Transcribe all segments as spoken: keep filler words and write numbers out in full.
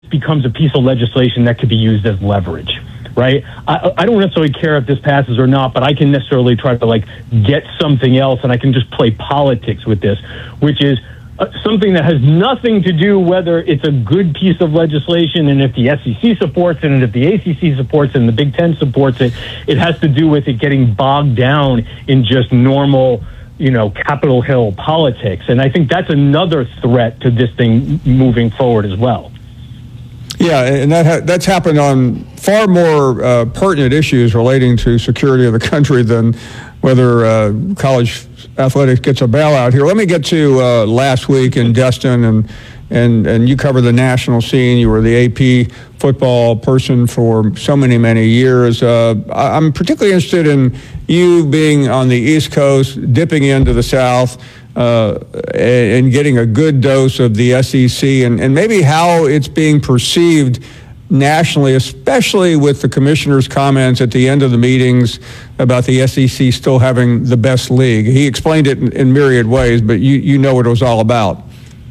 becomes a piece of legislation that could be used as leverage, right? I, I don't necessarily care if this passes or not, but I can necessarily try to like get something else, and I can just play politics with this, which is uh, something that has nothing to do whether it's a good piece of legislation and if the S E C supports it and if the A C C supports it and the Big Ten supports it. It has to do with it getting bogged down in just normal, you know, Capitol Hill politics. And I think that's another threat to this thing moving forward as well. Yeah, and that ha- that's happened on far more uh, pertinent issues relating to security of the country than whether uh, college athletics gets a bailout here. Let me get to uh, last week in Destin, and and and you cover the national scene. You were the A P football person for so many, many years. Uh, I'm particularly interested in you being on the East Coast, dipping into the South, uh, and getting a good dose of the S E C, and, and maybe how it's being perceived nationally, especially with the commissioner's comments at the end of the meetings about the S E C still having the best league. He explained it in, in myriad ways, but you, you know what it was all about.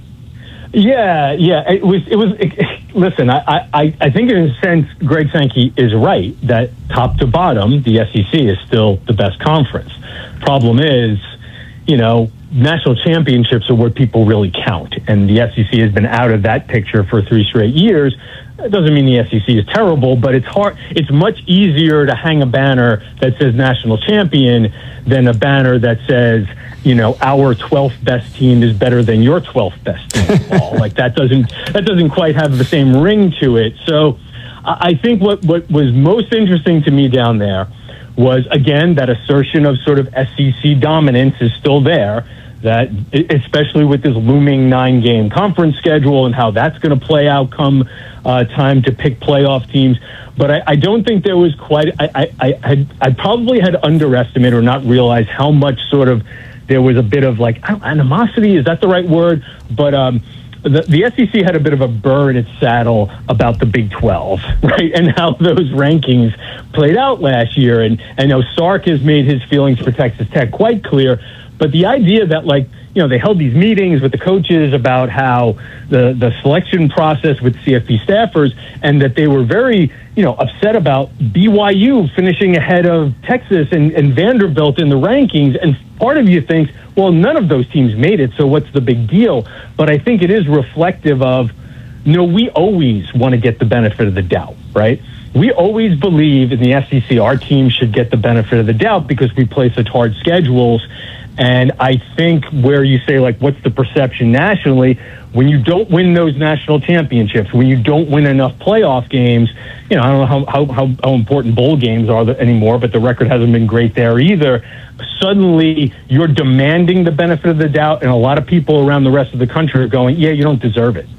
Yeah, yeah. It was, it was, it, listen, I, I, I think in a sense, Greg Sankey is right that top to bottom, the S E C is still the best conference. Problem is, you know, national championships are where people really count, and the S E C has been out of that picture for three straight years. It doesn't mean the S E C is terrible, but it's hard. It's much easier to hang a banner that says national champion than a banner that says, you know, our twelfth best team is better than your twelfth best team in ball. Like that doesn't that doesn't quite have the same ring to it. So I think what, what was most interesting to me down there was, again, that assertion of sort of S E C dominance is still there, that especially with this looming nine-game conference schedule and how that's going to play out come uh, time to pick playoff teams. But I, I don't think there was quite – I I had I probably had underestimated or not realized how much sort of there was a bit of like animosity, is that the right word? But um, the, the S E C had a bit of a burr in its saddle about the Big twelve, right, and how those rankings played out last year. And I know Sark has made his feelings for Texas Tech quite clear. But the idea that, like, you know, they held these meetings with the coaches about how the, the selection process with C F P staffers, and that they were very, you know, upset about B Y U finishing ahead of Texas and, and Vanderbilt in the rankings. And part of you thinks, well, none of those teams made it, so what's the big deal? But I think it is reflective of, no, we always want to get the benefit of the doubt, right? We always believe in the S E C our team should get the benefit of the doubt because we play such hard schedules. And I think where you say, like, what's the perception nationally, when you don't win those national championships, when you don't win enough playoff games, you know, I don't know how, how, how, how important bowl games are anymore, but the record hasn't been great there either. Suddenly, you're demanding the benefit of the doubt, and a lot of people around the rest of the country are going, yeah, you don't deserve it.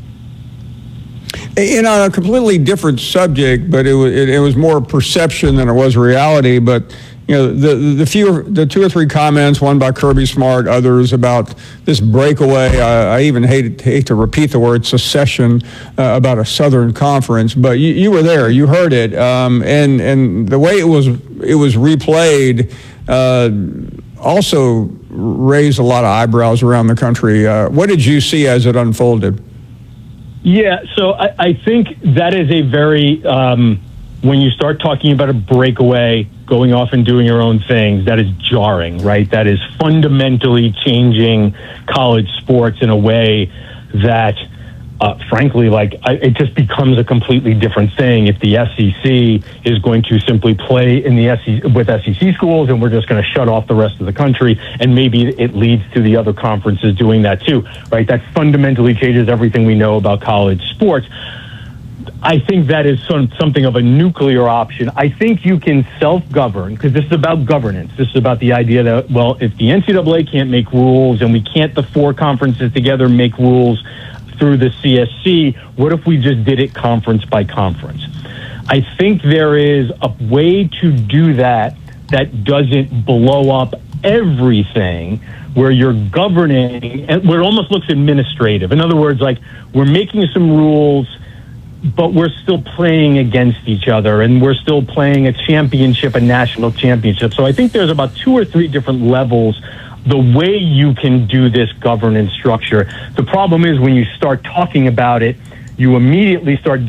In a completely different subject, but it was, it, it was more perception than it was reality, but you know, the the few, the two or three comments, one by Kirby Smart, others about this breakaway. I, I even hate hate to repeat the word secession uh, about a Southern Conference, but you, you were there, you heard it, um, and and the way it was it was replayed uh, also raised a lot of eyebrows around the country. Uh, what did you see as it unfolded? Yeah, so I, I think that is a very um, when you start talking about a breakaway, going off and doing your own things, that is jarring, right? That is fundamentally changing college sports in a way that, uh, frankly, like I, it just becomes a completely different thing if the S E C is going to simply play in the S E C with S E C schools, and we're just going to shut off the rest of the country, and maybe it leads to the other conferences doing that too, right? That fundamentally changes everything we know about college sports. I think that is some, something of a nuclear option. I think you can self-govern, because this is about governance. This is about the idea that, well, if the N C double A can't make rules and we can't, the four conferences together, make rules through the C S C, what if we just did it conference by conference? I think there is a way to do that that doesn't blow up everything, where you're governing, and where it almost looks administrative. In other words, like, we're making some rules, but we're still playing against each other, and we're still playing a championship, a national championship. So I think there's about two or three different levels the way you can do this governance structure. The problem is when you start talking about it, you immediately start